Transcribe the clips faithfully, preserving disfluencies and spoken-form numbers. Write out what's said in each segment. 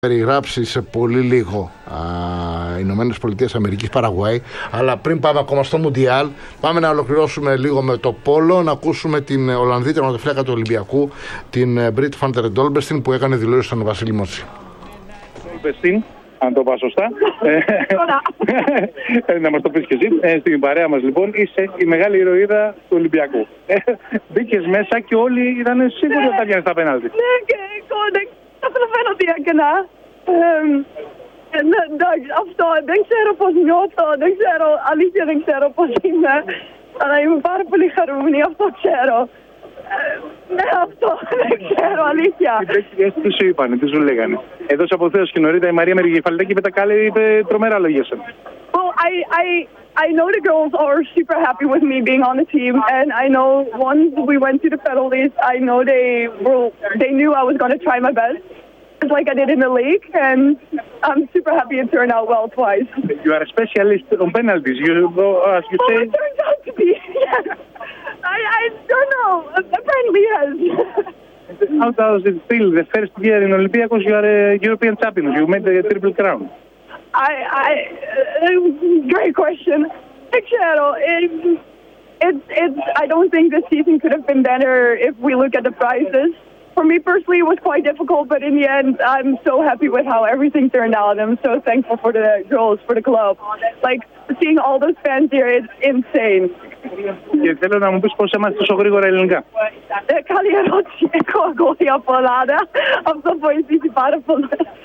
περιγράψει σε πολύ λίγο οι Ηνωμένες Πολιτείες Αμερικής, Παραγουάη. Αλλά πριν πάμε ακόμα στο Μουντιάλ, πάμε να ολοκληρώσουμε λίγο με το πόλο, να ακούσουμε την Ολλανδή τερματοφύλακα του Ολυμπιακού, την Μπριτ Φαν Ντόλμπερστιν, που έκανε δηλώσεις στον Βασίλη Μότσι. Ντόλμπερστιν, αν το πάω σωστά. Να μας το πεις και εσύ. Στην παρέα μας λοιπόν είσαι η μεγάλη ηρωίδα του Ολυμπιακού. Μπήκες μέσα και όλοι ήταν σίγουροι ότι θα πιάνεις τα πέναλτι. Ναι, και εγώ δεν καταλαβαίνω τι έκανα. Αυτό δεν ξέρω πώς νιώθω, δεν ξέρω, αλήθεια δεν ξέρω πώς είμαι. Αλλά είμαι πάρα πολύ χαρούμενη, αυτό ξέρω. Ναι, αυτό δεν ξέρω, αλήθεια. Τι σου είπανε, τι σου λέγανε? Εδώ σε αποθέωση και νωρίτερα η Μαρία Μεριγεφαλτάκη είπε τα κάλε, είπε τρομερά λόγια σου. Well, I, I, I know the girls are super happy with me being on the team, and I know once we went to the penalties, I know they were, they knew I was going to try my best, just like I did in the league, and I'm super happy it turned out well twice. You are a specialist on penalties, you, as you well, say. It turns out to be, yes. I, I don't know, apparently yes. How does it feel? The first year in Olympiacos, you are a European champion, you made the triple crown. I, I, uh, great question. It, it, it, I don't think this season could have been better if we look at the prizes. For me personally, it was quite difficult, but in the end, I'm so happy with how everything turned out. I'm so thankful for the girls, for the club. Like, seeing all those fans here, it's insane. Και θέλω να μου πεις πώς έμαθες τόσο γρήγορα ελληνικά. Καλή ερώτηση. Έχω ακούσει από Ελλάδα. Αυτό βοηθήσει πάρα πολύ.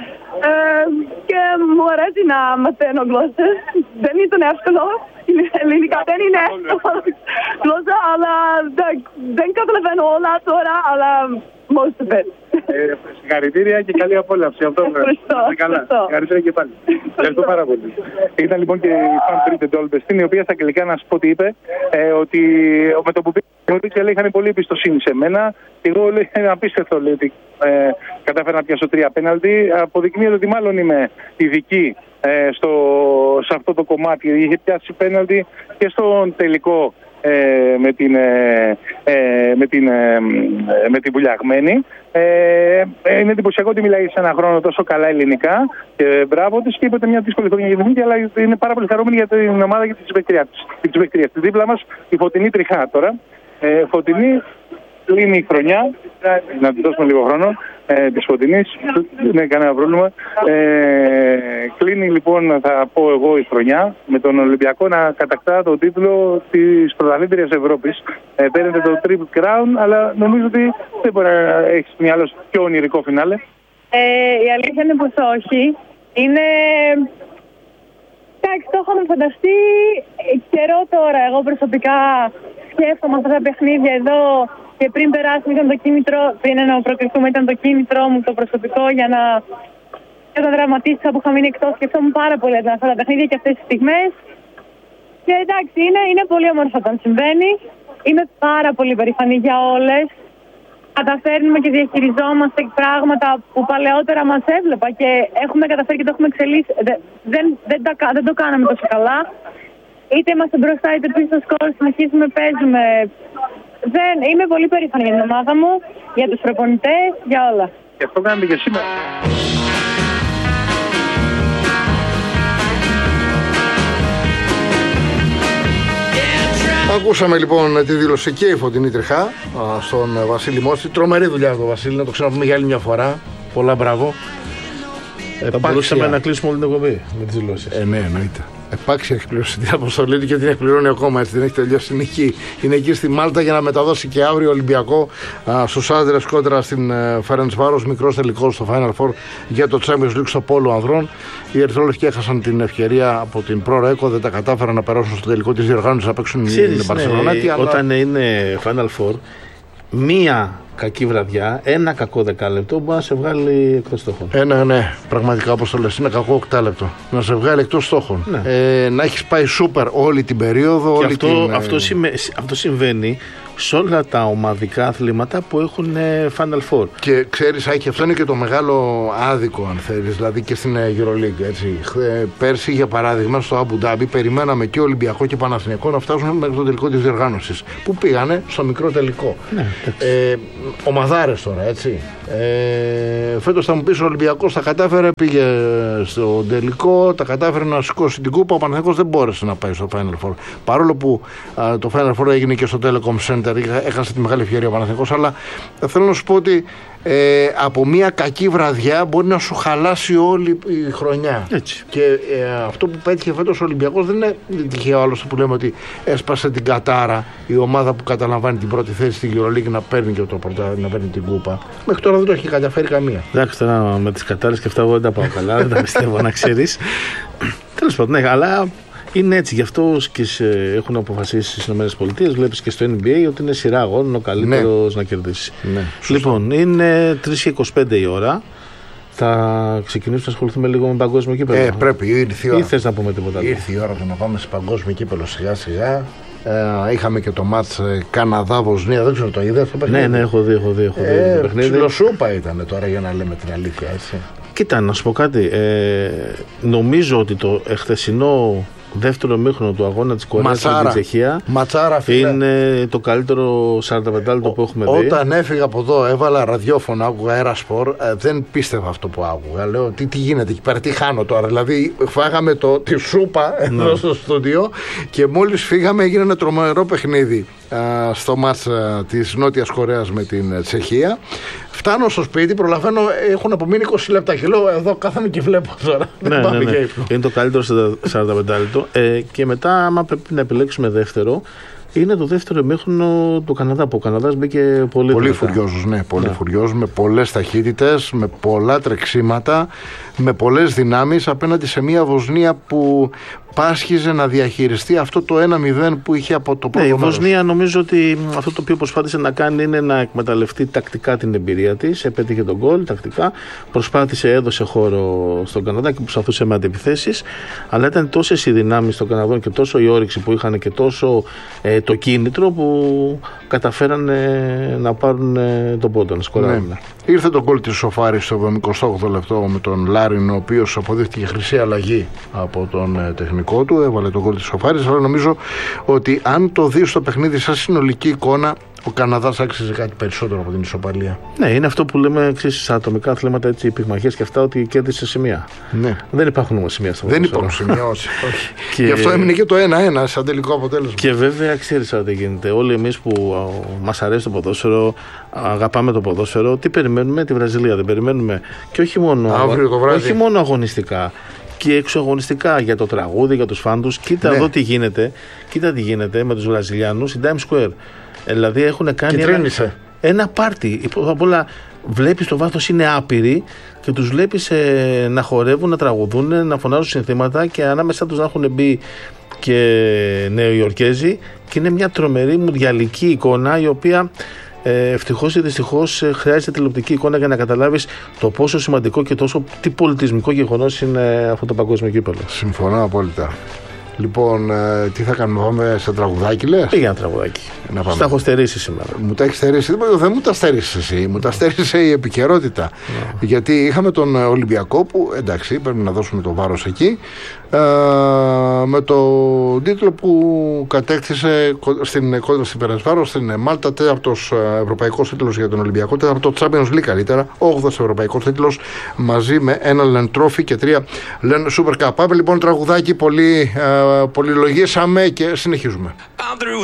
Και μου αρέσει να μαθαίνω γλώσσες. Δεν ήταν εύκολο. Ελληνικά δεν είναι εύκολο γλώσσα, αλλά δεν καταλαβαίνω όλα τώρα, αλλά most of it. Συγχαρητήρια και καλή απόλαυση. Ευχαριστώ. Συγχαρητήρια και πάλι. Ευχαριστώ πάρα πολύ. Ήταν λοιπόν και η Φαν Μπριτ Ντόλμπερστιν, η οποία στα αγγλικά να σου πω ότι είπε ε, ότι με το που πήγε και λέει είχαν πολύ εμπιστοσύνη σε μένα. Εγώ λέει είναι απίστευτο, λέει ότι ε, κατάφερα να πιάσω τρία πέναλτι. Αποδεικνύεται ότι μάλλον είμαι ειδική ε, στο, σε αυτό το κομμάτι. Είχε πιάσει πέναλτι και στον τελικό ε, με την, ε, ε, με την, ε, με την Βουλιαγμένη. Ε, είναι εντυπωσιακό ότι μιλάει σε ένα χρόνο τόσο καλά ελληνικά και μπράβο της, και είπε μια δύσκολη χρονιά για την ίδια, αλλά είναι πάρα πολύ χαρούμενη για την ομάδα και τη συμπαίκτρια της. Δίπλα μας η Φωτεινή Τριχά τώρα. Ε, Φωτεινή, κλείνει η χρονιά, να τη δώσουμε λίγο χρόνο, ε, της Φωτεινής, δεν είναι κανένα πρόβλημα. Ε, κλείνει λοιπόν, θα πω εγώ, η χρονιά με τον Ολυμπιακό να κατακτά τον τίτλο της πρωταθλήτριας Ευρώπης. Ε, παίρνετε το Triple Crown, αλλά νομίζω ότι δεν μπορεί να έχεις μια άλλο πιο ονειρικό φινάλε. Ε, η αλήθεια είναι πως όχι. Είναι... Εντάξει, το είχαμε φανταστεί καιρό τώρα. Εγώ προσωπικά σκέφτομαι αυτά τα παιχνίδια εδώ και πριν περάσουμε ήταν το κίνητρο, πριν να προκριθούμε ήταν το κίνητρό μου το προσωπικό για να... Και όταν δραματίστηκα που είχα μείνει εκτός, σκεφτόμουν πάρα πολύ αυτά τα παιχνίδια και αυτές τις στιγμές. Και εντάξει, είναι, είναι πολύ όμορφο όταν συμβαίνει. Είμαι πάρα πολύ περήφανη για όλες. Καταφέρνουμε και διαχειριζόμαστε πράγματα που παλαιότερα μας έβλεπα και έχουμε καταφέρει και το έχουμε εξελίσει. Δεν, δεν, δεν, τα, δεν το κάναμε τόσο καλά. Είτε είμαστε μπροστά είτε πίσω στο σκορ, συνεχίζουμε, παίζουμε. Δεν, είμαι πολύ περήφανη για την ομάδα μου, για τους προπονητές, για όλα. Και αυτό κάνουμε και σήμερα. Ακούσαμε λοιπόν τη δήλωση και η Φωτεινή Τριχά στον Βασίλη Μότσι. Τρομερή δουλειά του Βασίλη, να το ξαναπούμε για άλλη μια φορά. Πολλά μπράβο. Θα μπορούσαμε να κλείσουμε όλη την εκπομπή με τις δηλώσεις. Ε, ναι, εννοείται. Επάξια έχει πληρώσει την αποστολή του και την έχει πληρώνει ακόμα, έτσι δεν έχει τελειώσει. Είναι εκεί, είναι εκεί στη Μάλτα για να μεταδώσει και αύριο Ολυμπιακό στους άντρες κόντρα στην Φερεντσβάρος. Μικρός τελικός στο Final Four για το Champions League στο πόλο ανδρών. Οι ερυθρόλευκοι έχασαν την ευκαιρία από την Pro-Eco, δεν τα κατάφεραν να περάσουν στο τελικό της διοργάνωσης να παίξουν την Μπαρσελονέτη. Ναι, αλλά... Όταν είναι Final Four, μία κακή βραδιά, ένα κακό δεκάλεπτο μπορεί να σε βγάλει εκτός στόχων. Ένα, ναι, πραγματικά όπως το λες, είναι κακό οκτάλεπτο. Να σε βγάλει εκτός στόχων. Ναι. Ε, να έχεις πάει σούπερ όλη την περίοδο. Και όλη αυτό, την... αυτό, σημα... αυτό συμβαίνει σε όλα τα ομαδικά αθλήματα που έχουν Final Four. Και ξέρεις, Άκη, αυτό είναι και το μεγάλο άδικο, αν θέλεις, δηλαδή και στην EuroLeague. Έτσι. Πέρσι, για παράδειγμα, στο Αμπου Ντάμπι, περιμέναμε και Ολυμπιακό και Παναθηναϊκό να φτάσουν μέχρι το τελικό της διοργάνωσης. Που πήγανε στο μικρό τελικό. Ναι, ε, ομαδάρες τώρα, έτσι. Ε, φέτος θα μου πεις ο Ολυμπιακός τα κατάφερε, πήγε στο τελικό, τα κατάφερε να σηκώσει την κούπα. Ο Παναθηναϊκός δεν μπόρεσε να πάει στο Final Four. Παρόλο που α, το Final Four έγινε και στο Telecom Center, έχασε τη μεγάλη ευκαιρία ο Παναθηναϊκός. Αλλά θέλω να σου πω ότι ε, από μια κακή βραδιά μπορεί να σου χαλάσει όλη η χρονιά. Έτσι. Και ε, αυτό που πέτυχε φέτος ο Ολυμπιακός δεν είναι τυχαίο, άλλωστε που λέμε ότι έσπασε την κατάρα η ομάδα που καταλαμβάνει την πρώτη θέση στην EuroLeague να παίρνει και το πρωτά, να παίρνει την κούπα. Μέχρι τώρα δεν το έχει καταφέρει καμία. Εντάξει, τώρα με τις κατάρες και αυτά εγώ δεν τα πάω καλά, δεν τα πιστεύω να ξέρεις. Τέλος πάντων, ναι, αλλά είναι έτσι. Γι' αυτό και σε, έχουν αποφασίσει στις ΗΠΑ, βλέπεις και στο N B A ότι είναι σειρά αγώνων ο καλύτερος ναι. να κερδίσει. Ναι, λοιπόν, είναι τρεις και είκοσι πέντε η ώρα. Θα ξεκινήσουμε να ασχοληθούμε λίγο με παγκόσμιο κύπελλο. Ε, πρέπει, ήρθε η ώρα. Ή θες να πούμε τίποτα άλλο? Ήρθε η ώρα του να πάμε σε παγκόσμιο κύπελλο σιγά σιγά. Ε, είχαμε και το μάτς ε, Καναδά-Βοσνία, δεν ξέρω το είδε αυτό το παιχνίδι. Ναι, ναι, έχω δει, έχω δει. Έχω δει ε, το παιχνίδι. Ψιλοσούπα ήταν τώρα για να λέμε την αλήθεια, έτσι. Κοίτα, να σου πω κάτι. Ε, νομίζω ότι το εχθεσινό δεύτερο ημίχρονο του αγώνα της Κορέας με την Τσεχία Ματσάρα, είναι το καλύτερο σαράντα πέντε λεπτό που έχουμε δει. Όταν έφυγα από εδώ, έβαλα ραδιόφωνο, άκουγα Αέρα Σπορ, ε, δεν πίστευα αυτό που άκουγα. Λέω, τι, τι γίνεται εκεί πέρα, τι χάνω τώρα. Δηλαδή, φάγαμε το, τη σούπα εδώ no. στο στούντιο και μόλις φύγαμε έγινε ένα τρομερό παιχνίδι α, στο μάτς α, της Νότιας Κορέας με την Τσεχία. Φτάνω στο σπίτι, προλαβαίνω, έχουν απομείνει είκοσι λεπτά και λέω, εδώ κάθομαι και βλέπω τώρα. Ναι, ναι, ναι. Είναι το καλύτερο σαράντα πέντε λεπτό. Ε, και μετά, άμα πρέπει να επιλέξουμε δεύτερο, είναι το δεύτερο ημίχρονο του Καναδά, που ο Καναδάς μπήκε πολύ Πολύ φουριόζος, ναι, πολύ ναι. φουριόζος, με πολλές ταχύτητες, με πολλά τρεξίματα, με πολλές δυνάμεις απέναντι σε μια Βοσνία που πάσχιζε να διαχειριστεί αυτό το ένα μηδέν που είχε από το πρώτο ναι, μέρος. Η Βοσνία νομίζω ότι αυτό το οποίο προσπάθησε να κάνει είναι να εκμεταλλευτεί τακτικά την εμπειρία της, επέτυχε τον γκολ τακτικά, προσπάθησε, έδωσε χώρο στον Καναδά και προσπαθούσε με αντιπιθέσεις, αλλά ήταν τόσες οι δυνάμεις των Καναδών και τόσο η όρεξη που είχαν και τόσο ε, το κίνητρο που καταφέρανε να πάρουν ε, τον πόντο, να σκοράρουν. Ναι. Ήρθε το γκολ της Σοφάρης στο εβδομηκοστό όγδοο λεπτό με τον Λάριν, ο οποίος αποδείχτηκε χρυσή αλλαγή από τον ε, τεχνικό του, έβαλε τον γκολ της Σοφάρης, αλλά νομίζω ότι αν το δει στο παιχνίδι σαν συνολική εικόνα, ο Καναδάς άξιζε κάτι περισσότερο από την ισοπαλία. Ναι, είναι αυτό που λέμε εξής, στα ατομικά αθλήματα, έτσι, οι πυγμαχίες και αυτά, ότι κέρδισε σημεία. Ναι. Δεν υπάρχουν όμως σημεία στο Δεν υπάρχουν σημεία, όχι. Και... Γι' αυτό έμεινε και το ένα ένα σαν τελικό αποτέλεσμα. Και βέβαια ξέρεις τι γίνεται. Όλοι εμείς που μας αρέσει το ποδόσφαιρο, αγαπάμε το ποδόσφαιρο, τι περιμένουμε? Τη Βραζιλία. Δεν περιμένουμε? Και όχι μόνο, αύριο το βράδυ. Όχι μόνο αγωνιστικά. Και εξωαγωνιστικά για το τραγούδι, για τους φαν τους. Κοίτα ναι. εδώ τι γίνεται. Κοίτα τι γίνεται με τους Βραζιλιάνους, η Times Square. Δηλαδή έχουν κάνει ένα, ένα πάρτι. Απ' όλα βλέπεις το βάθος είναι άπειροι και τους βλέπεις ε, να χορεύουν, να τραγουδούν, να φωνάζουν συνθήματα και ανάμεσά τους να έχουν μπει και Νεοϊορκέζοι και είναι μια τρομερή μουντιαλική εικόνα η οποία ε, ευτυχώς ή δυστυχώς ε, χρειάζεται τηλεοπτική εικόνα για να καταλάβεις το πόσο σημαντικό και τόσο τι πολιτισμικό γεγονός είναι αυτό το παγκόσμιο κύπελλο. Συμφωνώ απόλυτα. Λοιπόν, ε, τι θα κάνουμε, πάμε σε τραγουδάκι, λες? Πήγε ένα τραγουδάκι. Στα έχω στερήσει σήμερα. Μου τα έχει στερήσει, δεν μου τα στέρισε εσύ, μου τα στέρισε η επικαιρότητα. Yeah. Γιατί είχαμε τον Ολυμπιακό που, εντάξει, πρέπει να δώσουμε το βάρος εκεί, ε, με τον τίτλο που κατέκτησε στην κόντρα στην Περασβάρος, στην Μάλτα, τέταρτος ευρωπαϊκός τίτλος για τον Ολυμπιακό, τέταρτο Champions League καλύτερα, όγδοος ευρωπαϊκός τίτλος, μαζί με ένα Len Trophy και τρία Len Super Cup. Πάμε λοιπόν τραγουδάκι, πολύ, ε, πολυλογήσαμε και συνεχίζουμε.